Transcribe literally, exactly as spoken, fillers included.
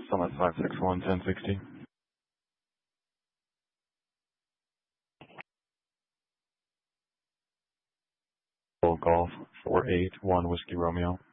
Summit five six one, ten sixty. Golf four eight one Whiskey Romeo.